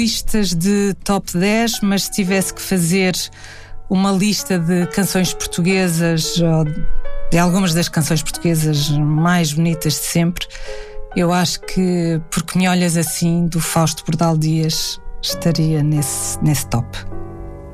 listas de top 10, mas se tivesse que fazer uma lista de canções portuguesas, ou de algumas das canções portuguesas mais bonitas de sempre, eu acho que Porque Me Olhas Assim, do Fausto Bordal Dias, estaria nesse top.